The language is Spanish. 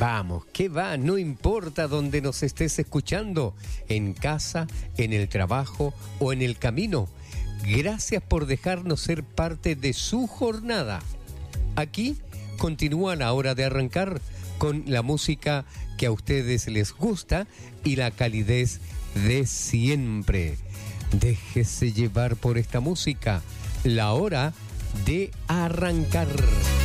Vamos, ¿qué va? No importa dónde nos estés escuchando, en casa, en el trabajo o en el camino. Gracias por dejarnos ser parte de su jornada. Aquí continúa la hora de arrancar con la música que a ustedes les gusta y la calidez de siempre. Déjese llevar por esta música. La hora de arrancar.